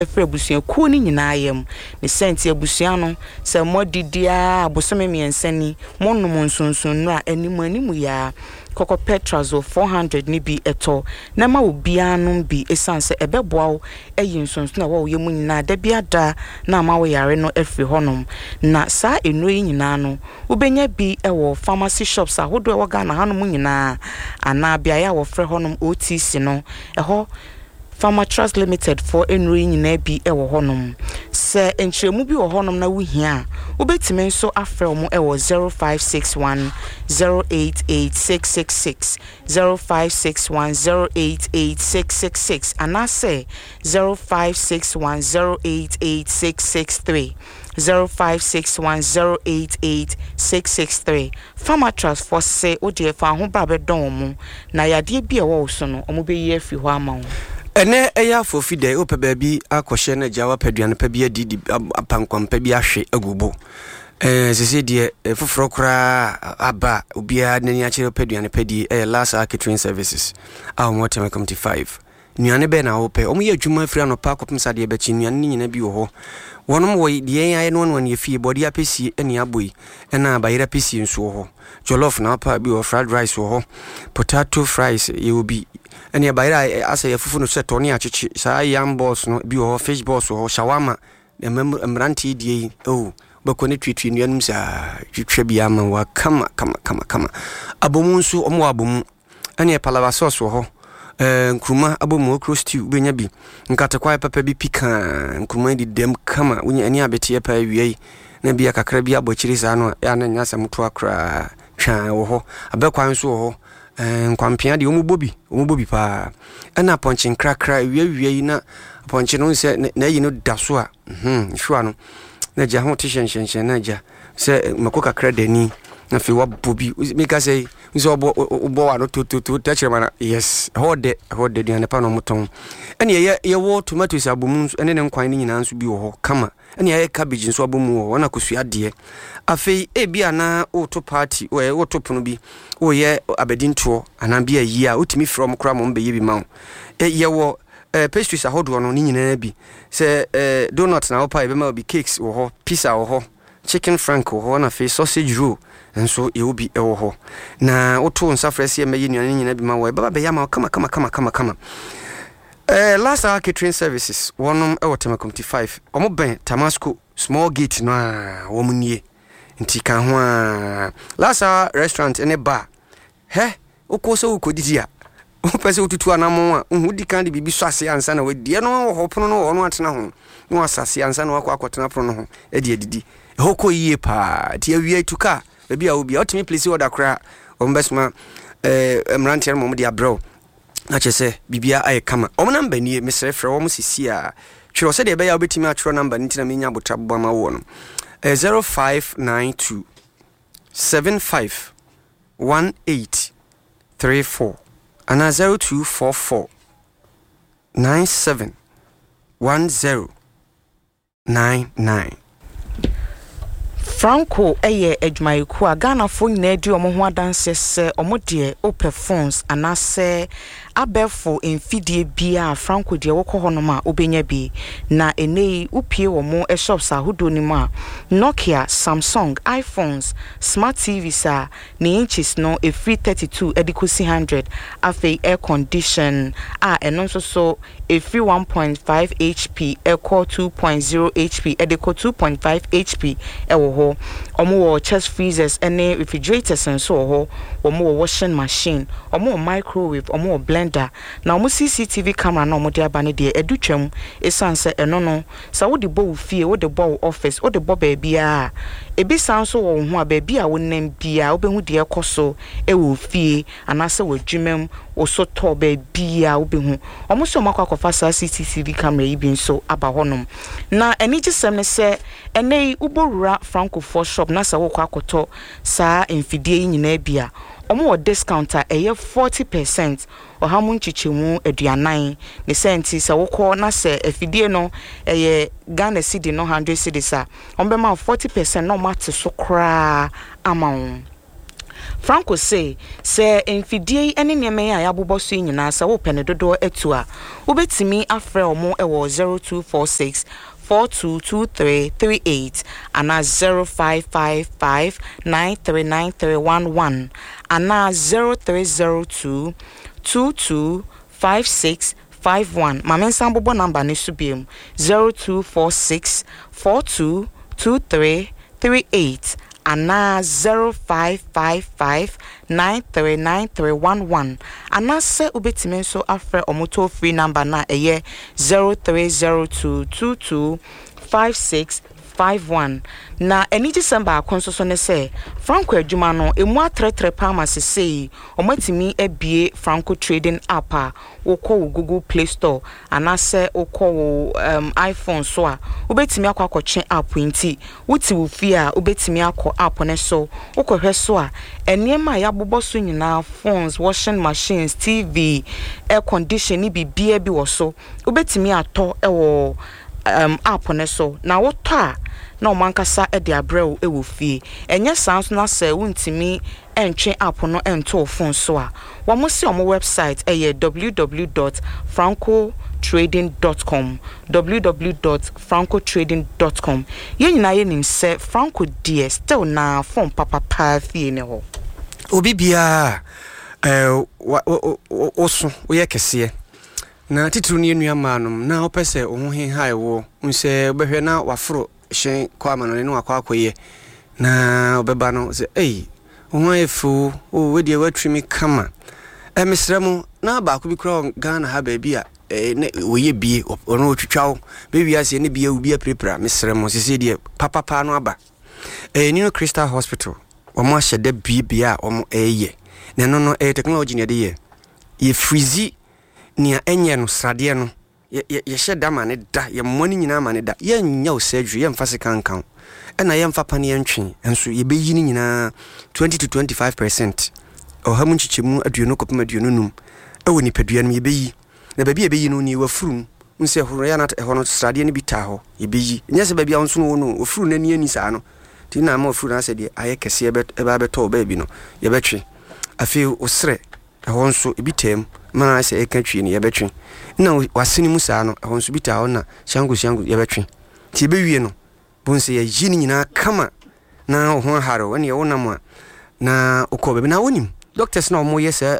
efre abusua ku ni nyina yam ne senti abusua no se modidia abosome miensani monnom nsonson no a animu ya koko petrazo 400 ni bi eto na ma obia no bi esanse ebeboa eyi nsonson na wo yemu nyina da bia da na ma wo yare no efre honom na saa eno yi nyina no ubenya bi ewo pharmacy shops ahodo ewo Ghana hanom nyina ana bia ya wo fre honom OTC no eho Pharma Trust Limited for enri nyina bi ewo honom se enchiremu bi wo honom na wuhia obetime nso afre omo ewo 0561 088666 0561 088666 anase 0561 088663 0561088663 Pharma Trust for say odi fa ho bra be don mu na yade bi ewo so no omo be yi afi ho ama wo ene eya fofi de ope baabi akohye na jawa paduane pa bi adidi apankwam pa bi ahwe agubo sese de foforo kra aba obia nani akire paduane pa di last catering services our motem 5 nuane be na ope omo ye adwuma afira no pa kopem sade be chi nuane nyina bi wo ho wonom wo de yan no ye fie body apesi ene aboi ena bayira pesi nso ho jollof na pa bi wo fried rice wo ho potato fries ye obi ene bayira asa ye fufu no seto ne achichi sa yam balls no bi wo fish balls wo shawarma emranti die bakone twitwi nuanum sa twitwa bi ama wa kama abomu nso omo abomu ene palava sauce wo ho nkruma abomu okro stew benya bi nkatekwa papa bi pika nkruma di dem kama unya ani abete pa wiei na bia kakra bi abochiri sa no ya na nyasa muto akra twa wo ho abekwa nso wo ho nkwampia de omu bobi pa ana ponchin krakra wiei na ponchin no se na yi no daso a hwa no na ja ho tishen na ja se makoka kakra dani na fi wa bobi meka say nso obo wa no to touch mana yes hode de na pa no moton ene ye wo tomatoes abomu ene ne nkwan ni nyina nso bi wo ho kama ene ye cabbage nso abomu wo na kosua de afei bia na o to party o to pono bi o ye abedinto ana bia yi a otimi from kra mo be ye bi ma ye wo pastries ahodo no ni nyina bi se donut na opa be ma bi cakes wo ho pizza wo ho chicken frank wo ho na fe sausage roll enso e obi ewo ho na oto nsafrese me yenuane nyina bi ma wo baba be ya ma kama last hour catering services wonum ewo Temakom 5 omo ben Tamasco small gate no a wo munie nti kan ho a last hour restaurant ene bar okoso ukodidi a opese otutu anamo a uhudi kan de bibi so ase ansa na wadie no ho pono no ono atena ho no asase ansa na akotena pono no edi edidi hoko yie pa ti awie tuka ebi a obi otimi place order kra ombesma emrantier mom dia bro na chese bibia aye kama omna mbanie mesre frɛ wo sisi a twiro se de be ya obetimi a twiro number ntina menya botabba ma wo no 0592 75 1834 ana 0244 97 1099 Franco eye edwumaiku a Ghana fo nyina di omo ho adanse se omo de open phones anase abefo enfidie bia Franco de wokọ honom a obenya bi na enei upie omo shops ahodo ni mu a Nokia, Samsung, iPhones, smart TVs a ne inches no free 32 edikosi 100 afi air condition a eno so free 1.5 HP equal 2.0 HP ediko 2.5 HP ewo ho omo wo chest freezers ene refrigerators enso ho omo wo washing machine omo microwave omo blender na omo CCTV camera na omo de abane de edutwam esanse eno no sa wo de bo fie wo de bo office wo de bo baabia ebi sanso wo ho a baabia wo nam bia wo behu de ekoso wo fie anase wo dwumam wo so to baabia wo behu omo so makwakofa sa CCTV camera yi bi nso aba honom na eni gisem ne se ene ubowura Franco for shop na sa wo kwakoto sa enfidie yi nyina bia omo wo discounter eye 40% ohamu nchichemu aduanan ne senti sa wokọ na se afidie no eye Ghana cedi no 100 cedis a ombe ma 40% no mate so kra amount Franco say mfidie ene nneɛma yi a yɛabobɔ so nyinaa sɛ wo pene dodo etu a wobetimi afrɛ omo ɛwɔ 0246 422338 ana 0555 939311 ana 0302 225651 Mamensa bobo number ni subiem 0246 422338 ana 0555 939311 ana se ubetime nso afre omoto free number na eye 0302225651 na eni December akonso so ne se Franco adwuma no emu atretre palma sesei omatimi ebie Franco trading app a wokɔ Google Play Store ana se wokɔ iPhone so a ubetimi akwakoche app nti wuti wo fie a ubetimi akɔ app ne so wokɔhwɛ so a eniema ya bobɔ so nyina phones, washing machines, TV, air condition ni bibia bi wo so ubetimi atɔ ɛwɔ app ne so na wotɔ a na omankasa e de abrɛw e wo fie enye sans na sɛ wontimi entwe app no ento phone so a wo mo si omo website www.francotrading.com www.francotrading.com ye nyina ye nim sɛ Franco die still na phone papa fie ne ho obi bia oso wo ye kese na titru ne nua manom na opese wo ho henhae wo nse obehwe na waforo hyen kwa manone no akwa akoye na obeba no se wo efu o we de watwimi kama mesremu na ba ko bi kro Ghana ha ba bia ne woye bie ono otwitwawo bebi ase ne bia ubia prepra mesremu sese de papa no aba New Crystal Hospital omo ahyede bia omo eye ne no technology ne de ye freezy nia enye no srade no ye hyeda ma ne da ye mmoni nyina ma ne da ye nya o surgery ye mfa se kankan na ye mfa pane entwe enso ye beyi ni nyina 20 to 25% o hamu nchichemu aduonu kopem aduonunum ewo ni padua no ye beyi na ba bia beyi no ni wafurum nse horo ya na hono srade ne bita ho ye beyi nya se ba bia nso no no ofuru na ni ani saa no ti na ma ofuru na se de aye kese e ba beto ba bi no ye betwe afi osre ehon so ebitem mana se ekatwi ne yebetwe na waseni musa no ehon so bita na shangu yebetwe ti bewie no bonse ye yini nyina kama na ho haro ne ye wonam na okobe na wonim doctors na omo yesa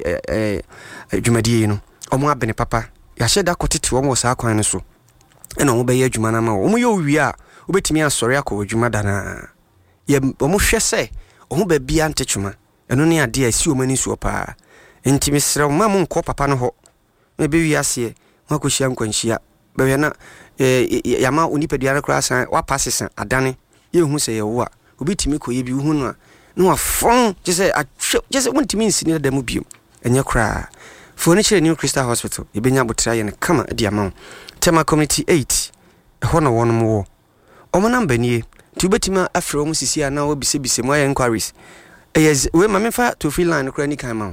adwumadie no omo abene papa ya hyeda kotete omo sa kwan ne so na omo beye adwuma na ma omo ye owie a obetimi asori akọ adwuma da na ye omo hwe se omo ba bia ntechuma eno ne ade a si omani so pa enti mesrɛ ma mo nkɔ papa no ho na be wi ase makohia nkwanhia be na yama onipadua no kra san wa passesan adane ye hu sɛ ye wo a obitimi koye bi hu no na wa fon je sɛ wontimi nsini da mu biom enye kra furniture New Crystal Hospital ibenya botra ye ne kama adi ama Tema Community 8 ɛhɔ na wɔn mo ɔmo namba nie ti obetima afrɛ ɔmo sisi ana obisebise mo aye inquiries we mamifa to free line kra ni kan ma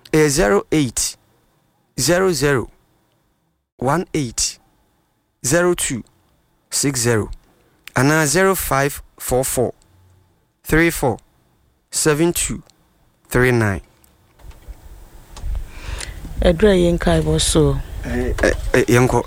08 00 18 02 60 and 0544 34 72 39 Edra yenkai boso yenko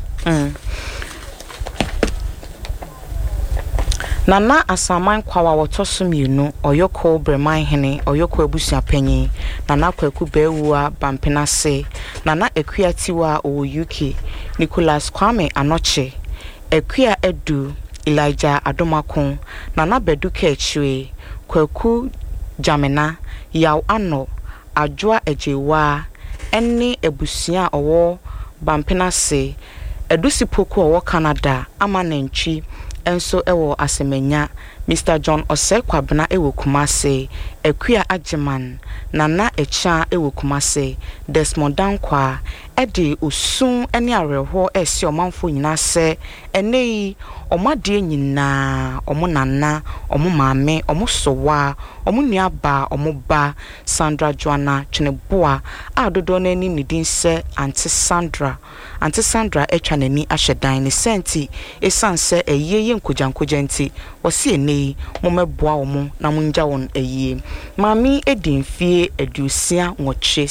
Nana asaman kwawa wotosumienu oyoko breman hene oyoko abusia panyin nana kwaku bewua bampenase nana ekuatiwa o UK Nicholas Kwame Anoche ekua edu Elijah Adomakon nana beduka echwe kwaku Jamena yaw ano adwoa ejewa enne ebusia owo bampenase edusipoko owo Canada amanentwi enso ewo asemenya Mr. John Osekwabna ewo Kumase ekua Ajeman nana echa ewo Kumase Desmond Dankwa ɛde osun ɛne awerɛhɔ ɛsi ɔmanfo nyinaa sɛ ɛnɛ yi ɔmade nyinaa ɔmo nana ɔmo maame ɔmo sowa ɔmo nuaba ɔmo ba Sandra Joanna Cheneboa a dodo na ni din sɛ Auntie Sandra etwa nani ahyedan ne senti esanse ɛyie nkogyankogya nti wɔsi ɛnɛ momɛboa ɔmo na monja wɔn ɛyie maami edinfie aduosia nwɔtwe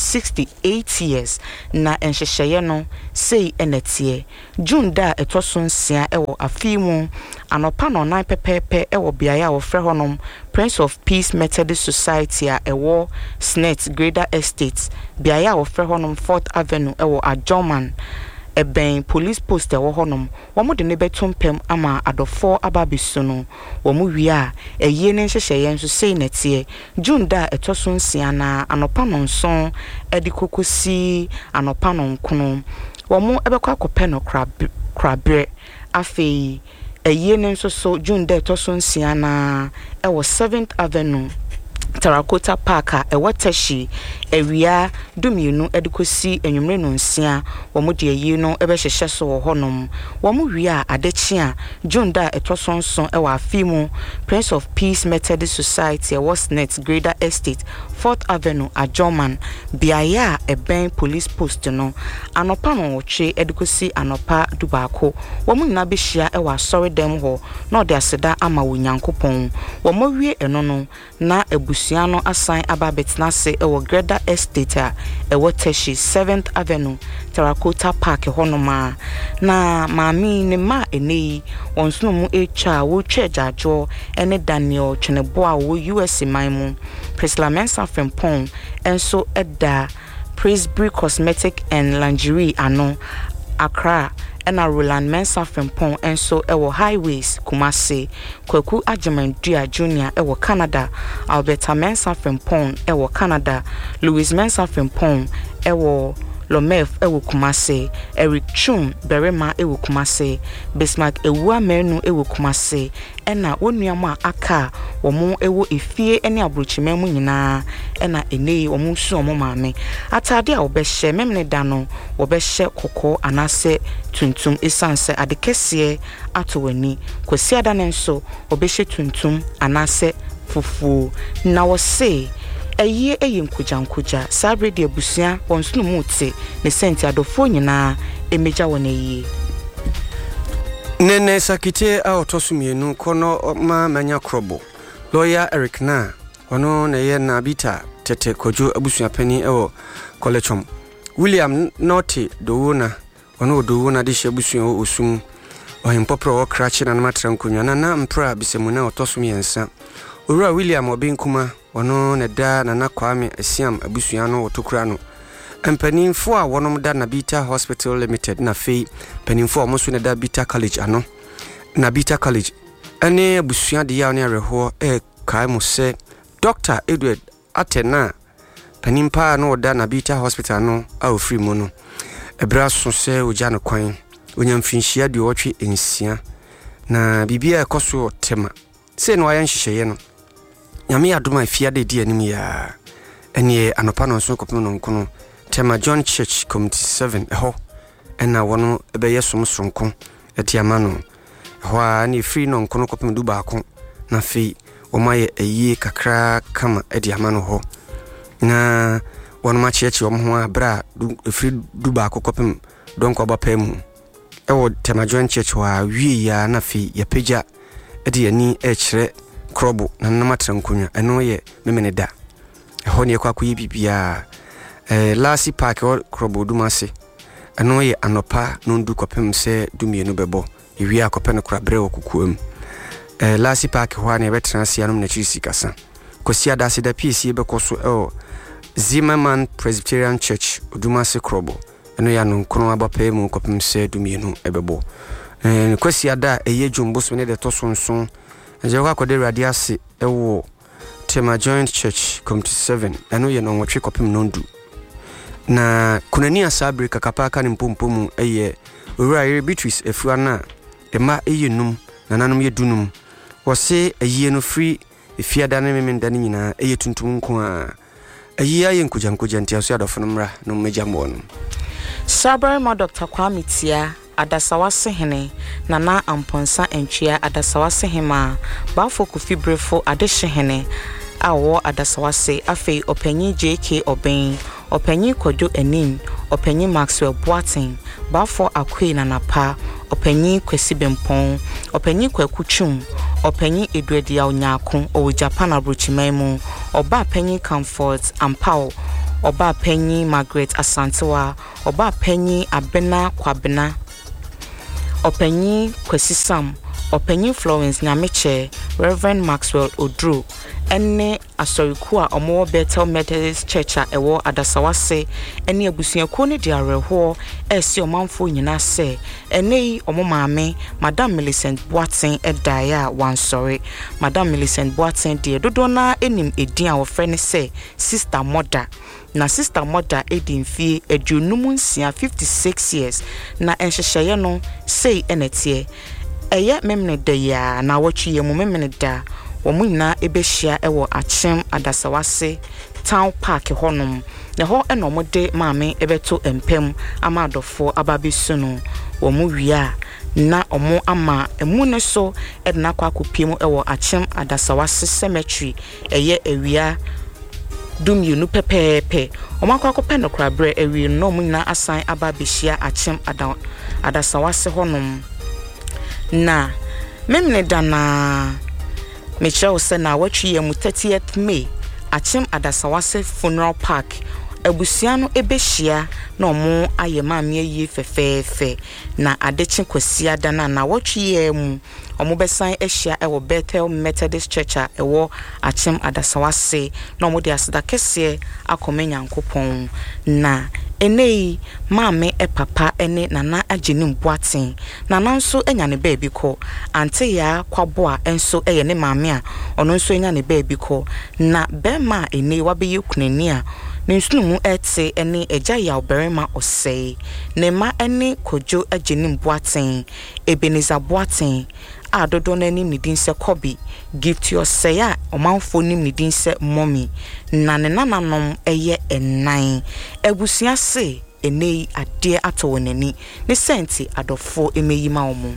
68 years na enhyehyɛye no sei ɛnɛtie June da ɛtɔso nsia ɛwɔ afimu anopa no nan pepepe ɛwɔ biaya a wɔfrɛ hɔnom Prince of Peace Methodist Society a ɛwɔ Snet Greater Estate biaya a wɔfrɛ hɔnom 4th Avenue ɛwɔ Adjoman Eben police post ɛwɔ hɔnom wɔn de ne betom pem ama adɔfo ababisu no wɔn wia ɛyie ne nhyehyɛye nso sei nɛtie June da ɛtɔso nsia na anopa no nson ɛde kokosi anopa no nkono wɔn ɛbɛkɔ akɔpɛ no krabre afei ɛyie ne nso so June da ɛtɔso nsia na ɛwɔ 7th Avenue Terracotta Park a ɛwɔ Tashi ewia dumienu edikosi enwumre no nsia wɔn de ayi no ɛbɛhyehyɛ so wɔ hɔnom wɔn wia adechia June da ɛtɔsonson ɛwɔ afimu Prince of Peace Methodist Society ɛwɔ Snet Greater Estate 4th Avenue Adjoman biaya a ɛbɛn police post no anopa no wɔtwe edikosi anopa dubaako wɔn nyina behia ɛwɔ asɔre dem hɔ na ɔde aseda ama wɔ Nyankopɔn wɔn wie ɛno no na Busiano assign ababetna se ewo Greater Estate a ewo Tashi 7th Avenue Terracotta Park honoma na maami ne ma enei wonso mu echa wo twejajo ene Daniel Cheneboa wo US maimu Priscilla Mensa Frempong enso eda Prisbury Cosmetic and Lingerie ano Accra ena Roland Mensa Frempong enso ewo Highways Kumasi Kwaku Ajemandia Jr. ewo Canada Alberta Mensa Frempong ewo Canada Louis Mensa Frempong ewo Lomef ewo Kumasi Eric Chum Berema ewo Kumasi Bismarck Ewua Menu ewo Kumasi ena onuama aka womo ewo efie ene abrochimemu nyina ena enei womo su womo maame atade a obehye memne da no obehye kokko anase tuntum esanse adekese ato wani kwasi adane nso obehye tuntum anase fufu na wose eye nkogyankoja sabre de abusua wonsunu muti ne senti adofo nyina emeja wona yi Nene sakite a otosumienu kono ma manya krobo lawyer Eric na ono na ye na bita tete kojo abusuapani ewo kolechom William Norty Dowona ono Dowona de hye osum ohimpopro wo krache na matra nkonwa na mpra bisemuna otosumiensa Owura William Obinkuma ono ne da na Kwame Asiam abusuano otokura no Empanimfo a wonom da Nabita Hospital Limited na fei panimfo omoso ne da Bita College ano Nabita College ene abusua de ya ne areho kai mo se Dr. Edward Atena panimpa no da Nabita Hospital no a ofri mu no ebra so se oja no kwan onyamfinhia de wotwe ensia na bibia ekoso tema se no ayan hyehyeye no nyame adoma afia de di anim ya ene anopa no so kopno no nkono Tema John Church Community 7 eho ena wono ebeye somsronko etiama no ho a ne free no nkono kopem du baako na fei omaye eyi kakra kama ediama no ho na wono ma cheche wo ho abra free du baako kopem donko bapam ewo Tema John Church wa wie ya na fei ya peja edi ani ekire krobo na namatra nkonya eno ye memene da eho ne kwa kuyi bibia Lasi Park or Krobo Dumase eno ye anopa nondu kopem se dumienu bebo iwia kopeno krabre okukuam Lasi Park ho na betra sia no na chisi kasa kosia dase da PC bekoso Zimmerman Presbyterian Church Dumase Krobo eno ya no kono abape mu kopem se dumienu ebebo kosia da eye jumbo so ne de tosonson je kwa kode radiase ewo Tema Joint Church Community 7 eno ye no nwotwe kopem nondu na kunani asabre kakapaka ni mpompomu eye Owura Beatrice efuana ema eyenum nananum yedunum wose eye no free efiada na memenda ni nyina eye tuntum nko a eye aye nkogyankoja ntia so adofo no mra no megya mo no Sabarima Dr. Kwame Tia Adasawase hene Nana Amponsa Entwia Adasawase hema Bafo Kofi Brefo Adehye hene awo Adasawase afei opanyi JK Oben opanyi Kodo Enim opanyi Maxwell Boating Bafo Akwe Nanapa opanyi Kwesi Bempon opanyi Kwakuchum opanyi Edwedi Onyako o Japan abrochimaimu oba panyi Comfort Ampao oba panyi Margaret Asantewa oba panyi Abena Kwabena opanyi Kwesi Sam opanyi Florence Nyameche Reverend Maxwell Odro ene asoriku a omo Bethel Methodist Church a ewo Adasawase ene abusuakuo ne de areho esi omanfo nyina se ene omo maame Madam Millicent Boating edaya wansori Madam Millicent Boating de dodo na enim edin a wo frɛ ne se Sister Mother na Sister Mother edin fie aduonum nsia 56 years na enhyehyeye no sei enetie eye memne de ya na wotwe mu memne da womu nyina ebehia ewo Achem Adasawase Town Park honum ne ho enomode maame ebeto empem amadofo ababesu no womu wia na omo ama emu ne so edna kwa kopiem ewo Achem Adasawase Cemetery eye ewia dum yunu pepepe omakwa kopɛ no krabre ewi no mu nyina asan ababehia Achem Adasawase honum na memne dana Michelle se na watwi yemu 30th May Achem Adasawase Funeral Park abusiano ebehia na omo ayema ayi fefefe na adechi kwasia dana na watwi yemu omo besan ehia ewo Bethel Methodist Church a ewo Achem Adasawase na omo de aseda kese akomenya nkopon na enei maame papa ene nana agenim Boating nana nso enya ne baabi ko ante ya kwaboa enso eye ne maame a ono nso enya ne baabi ko na bema enei wabeyi kunani a ninsunu ete ene eja ya oberema osei ne ma ene kojo agenim Boating Ebenezer Boating adodo na nim ne din se Kobi gift yosei a omanfo nim ne din se mommy na ne nananom eye enan ebusia se enei ade ato wonani ne senti adofo emeyima omo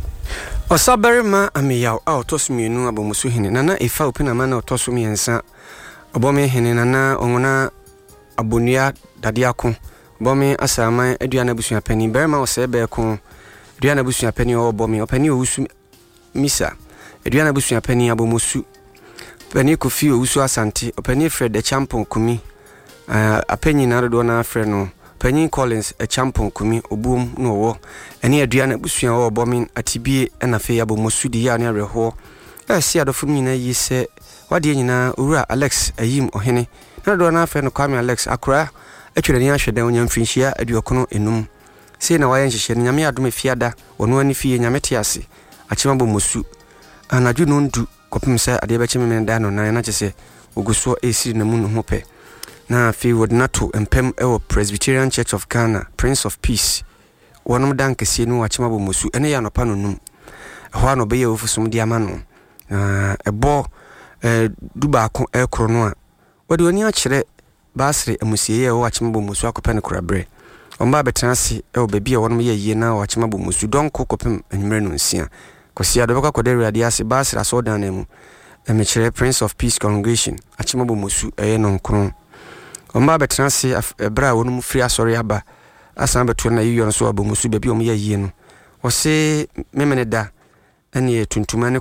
Osabarima ameyaw a otosumienu abomusu hene nana efa opinama na otosumiensa obome hene nana ongona abonua dadiako obome asama aduana busua pani berma osebe ko aduana busua pani obome opani owusu misa aduana busua pani abomusu pani Kofi owusu asante opani Fred Champon kumi apenyi na do na afre no Penny Collins Champon kumi obum no wo ene aduana busua wo obome atibie na fe abomusu di ya ne reho si adofum nyina yi se wade nyina owura Alex ayim ohene na do na afre no Kwame Alex akora atwere ni ahwede onya mfinhia aduokono enum sei na waye nhyehyɛ nyame adom afiada wono ani fie nyame te ase achema bomusu anaju no ndu kopim sɛ ade bɛkye me da no na kyese oguso esiri na mu no ho pɛ na fi wodnato empem ewo Presbyterian Church of Ghana Prince of Peace wonom dankese no achema bomusu ene ya nopa no num ho ano be ye ofusum di ama no ebo dubaako ekro no a wode oni akyere basre amusie ye wo achema bomusu akopɛ ne korabre omba betanase ewo baby e wonom ye yie na wo achema bomusu donko kopem anwumre no nsia kosia do baka kodere ade ase basre asodan na mu emekyere Prince of Peace Congregation achema bomusu eye no nkron omba betanase ebra wonum free asori aba asan beto na yiyo no so abomusu baby om ye yie no wo se memene da ene tuntum ene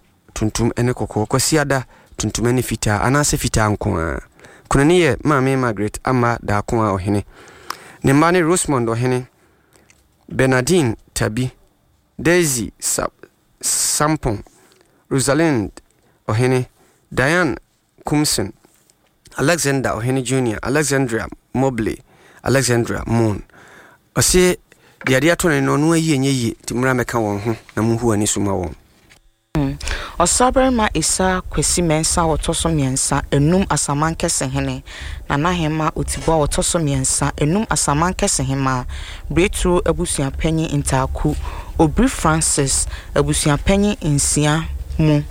kokko kosia da tuntum ene fita anase fita nko a kunani ye maame Margaret ama da ko a ohene ne mane Rosemond ohene Bernardine Tabi Daisy Sampon Rosalind ohene Diane Kumson Alexander ohene Junior Alexandria Mobley Alexandra Moon ose diade atone no no ayi enye timra meka won ho na muhu ani suma won Osabarima Isa Kwesi Mensa wotoso miensa enum asaman kese hene na nahema otibo wotoso miensa enum asaman kese hema Breakthrough abusuan panyi Intaku Obri Francis abusuan panyi Nsia mu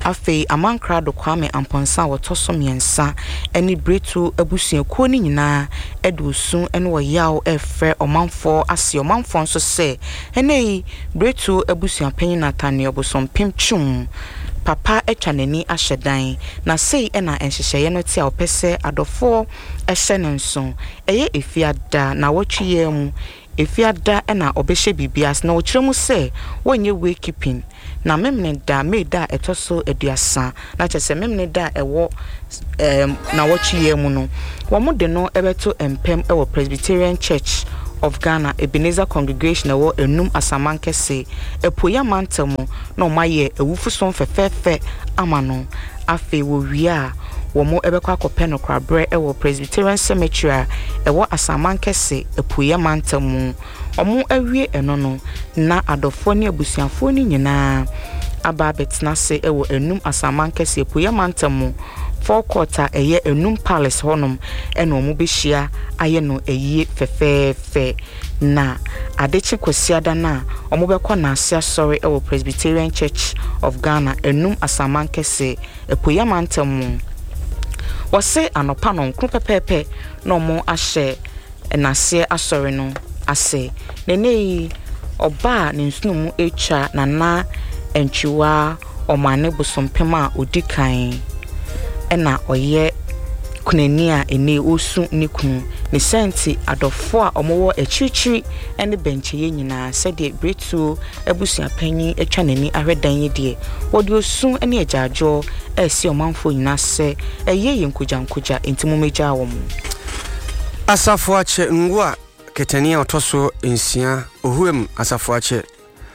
Afei amankra do Kwame Amponsa wotoso miensa eni bretu abusuakuo ni nyina edusu ene woyaw efre omanfo ase omanfo nso se enei bretu abusuapanyin Nathaniel Bosompemchum papa etwanani ahyedan na sei ena enhyehyeye no ti a opese adofo ehye ne nso eye efiada na wotwe mu efiada ena obehye bibias na wokyeremu se wonye wakekeeping na memne da meda etoso eduasa na kyese memne da ewo na wotwe mu no womo de no ebeto empem ewo Presbyterian Church of Ghana Ebenezer Congregation ewo enum Asamankese epoya mantemu na omaye ewufuson fefefe amano afe wo wia womo ebekwa akopeno krabre ewo Presbyterian Cemetery ewo Asamankese epoya mantemu omo awie eno no na adofo ne abusuafo ni nyina aba betna se ewo enum Asamankese epoya mantemu forequarter eye enum palace honum eno mu behia aye no eye fefefe na adechi kwasiada na omo bekọ na asia sorry ewo Presbyterian Church of Ghana enum Asamankese epoya mantemu wose anopa no nkru pepepe na omo ahye enase asori no ase nenei oba ne nsunumu echa na entwiwa omane Bosompema odikan ena oye kunani a ene osu ne kunu ne senti adofo a omowo achichiri ene bencheye nyina sede bretu abusuapanyin etwa nani ahwedan ye de wodi osu ene ajajo esi omanfo nyina se eye yenkojankoja entimumeja wo mu asafo ache ngwa ketania otoso ensia ohuem asafo ache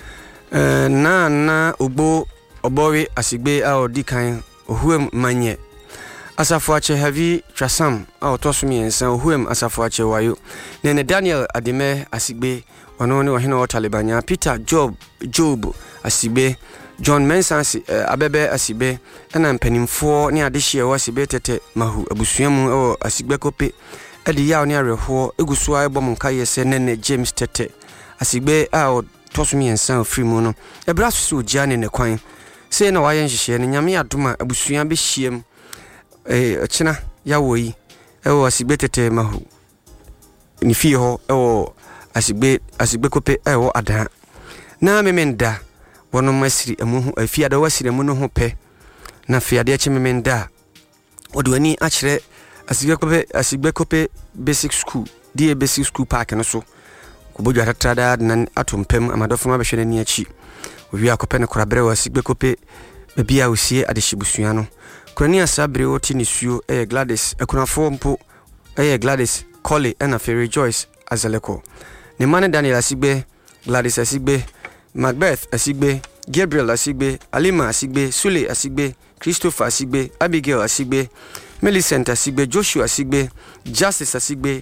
na ogbo obowe asigbe a odikan ohuem manye asafo ache heavy trasam a otoso miensa ohuem asafo ache wayo nene Daniel Adime asigbe ono ne ohene Talibania Peter Job asigbe John Mensah abebe asigbe na mpanimfo ne adehye wasibe tete mahu abusuamu o asigbe kope edi yaw ne areho eguso ayebom nkaye se nene James tete asigbe a otoso miensa ofri mu no ebra so ogia ne kwan se na waye nhyehyɛ ne nyame adoma abusua be hiem china yawoyi ewo asigbe tete mahu ni fie ho ewo asigbe kope ewo ada na memenda wono masiri amuhu afia da wasiri amu no ho pe na fiade ache memenda odwani akire asigbe kope basic school die basic school park no so kubodwa tatrada na atompem amadofo ma behwe ni achi owi akope ne korabre wasigbe kope bia osie adehibusua no Krania sabre oti nisuo Gladys ekunafo mpo Gladys Collie na fe Rejoice Azeleko ne mane Daniel asigbe Gladys asigbe Macbeth asigbe Gabriel asigbe Alima asigbe Sule asigbe Christopher asigbe Abigail asigbe Millicent asigbe Joshua asigbe Justice asigbe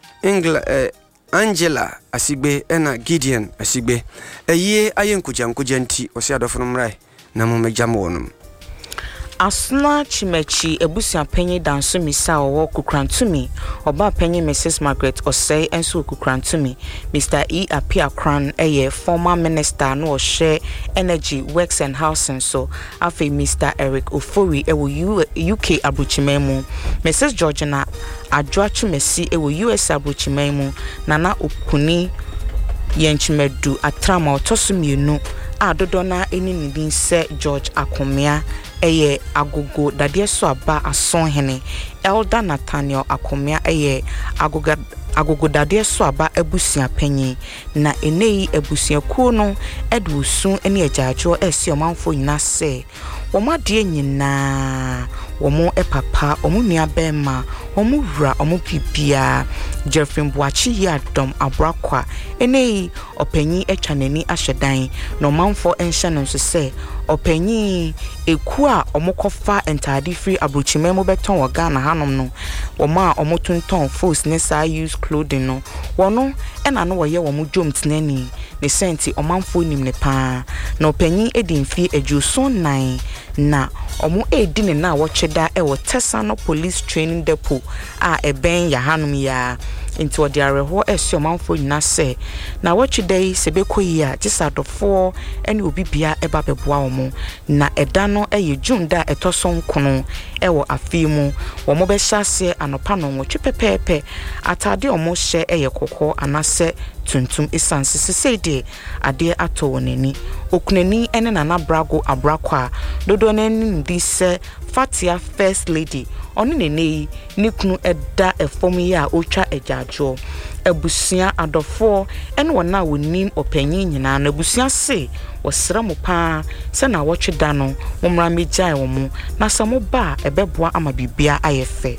Angela asigbe ena Gideon asigbe eye ayenkuja nti osi adofo mrai na momejam wonum Asna chimechi ebusuapanyin danso misa owo kukrantumi oba panyin Mrs Margaret Osei enso kukrantumi Mr E Apia Kran former minister no share energy works and housing so afi Mr Eric Ofori ewo UK abrochimemu Mrs Georgina Adwoachumesi ewo US abrochimemu Nana Okuni yenchimedu atrama otosumienu adodo na eni nidin se George Akomea agogo dade so aba ason hene Elder Nathaniel Akomea agogo dade so aba abusia panyin na enei abusia kuo no edusu ene ajajo esi omanfo nyina se womade nyina womo epapa omo nua bema omo wura omo bibia Jeffrey Boachi yadom abrakwa enei opanyin etwanani ahyedan na omanfo enhye no so se opanyin eku a omokofa entade free abrochimemo beton wo Ghana hanom no woma omotonton force ne sa use clothing no wono ena no woye wo jom tinani ne senti omanfo nim ne pa na opanyin edinfie ajuson nan na omo edi ne na wo cheda e wo Tesano Police Training Depot a eben ya hanom ya nti odi areho esi omanfo nyina sɛ na wɔtwe dai sɛ bekoyi a gisadofo ene obi bia eba beboa wɔn na ɛda no ɛyɛ June da ɛtɔso nkono ɛwɔ afi mu wɔn bɛhyɛ ase anopa no wɔtwe pɛpɛɛpɛ atade wɔn hyɛ ɛyɛ kɔkɔ anasɛ tuntum isanse sesede ade ato wonani okunani ene Nana Brago Abrakwa dodo nani ndi sɛ Fatia First Lady oni nene ni kunu ɛda ɛfom yi a otwa agyajo abusua adofo ene wona wonim opanyin nyina na abusua se wɔsra mo pa sɛ na wɔtwe da no momra megyae wo mu na sɛ mo ba ɛbɛboa ama bibia ayɛfɛ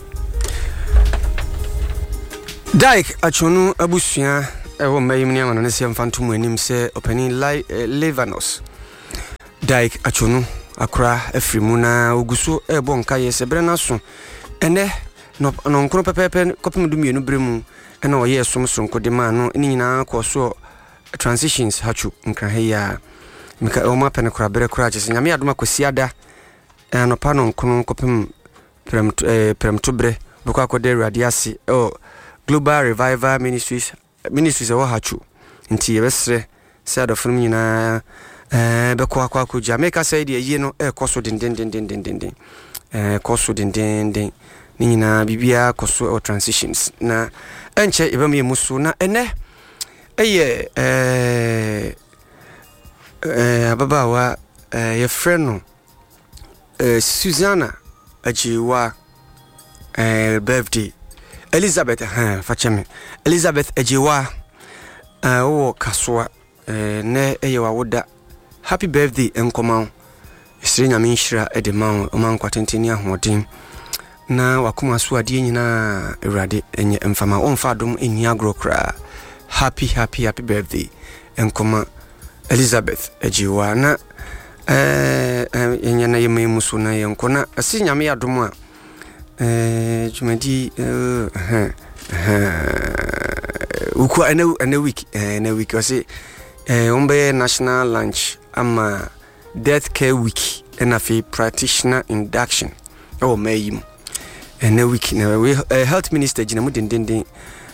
Dyke Achonu abusua ewo mayim ni amana nse mfantum anim se opening Levanos Dyke Achonu akra afrimu na oguso ebo nka yese bre na so ene no nkro pepepe kopim du mienu bremu ene oye somsonko de ma no ni nyina koso transitions hachu nkra heya mika o ma pen kra bre kra chese nyame adoma kosiada no pa no nkro kopim prem to bre beko akode radiasi Global Revival Ministries ewo hachu nti yebesre se adofum nyina beko akwa Jamaica side ye no koso den koso den ni nyina bibia koso transitions na enche ebam ye muso na ene eye ababawa ye friend no Susanna Ajiwa birthday Elizabeth facheme Elizabeth Ajiwa wo kaswa ne eyewa woda happy birthday enkoma isire nyame nhira edema o kwatenteni ahoden na wakoma so ade nyina ewrade enye mfama onfa adom eni agro kra happy birthday enkoma Elizabeth Ajiwa na enye na yeme muso na yenkona asi nyame adom a jumadi uko ene week wase ombe national lunch ama death care week and a practitioner induction mayim ene week na we health minister jina mudendenden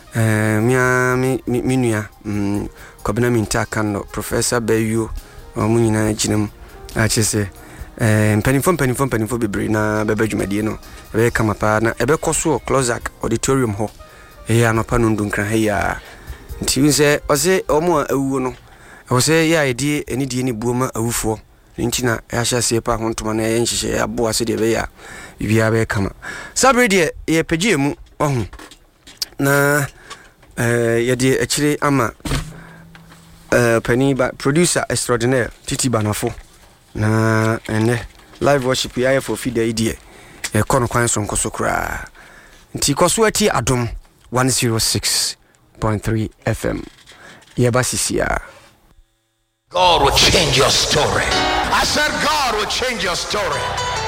minua kobena mintaka no Professor Bayu omunyina jinam achese mpanifo bebre na bebe dwumadie no ebe kama pa na ebe koso Closac auditorium ho anopa no ndunkra heya nti unse ose omo awuo no ose ya edi eni die ni buoma awufo nti na yahya se pa hontoma na ye nhihye abo ase de be ya bibia be kama sabre de ye pagye mu ohun na ye de akire ama pani ba producer extraordinaire Titi Banafo na ene live worship ya for feed idea e kono kwan so nkoso kra nti koso ati adom 106.3 FM yebasisia. God will change your story. I said God will change your story.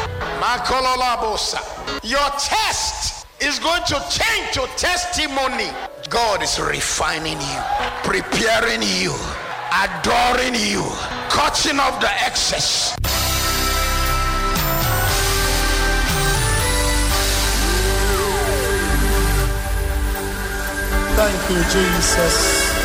Your test is going to change to testimony. God is refining you, preparing you, adoring you, cutting off the excess. Thank you, Jesus.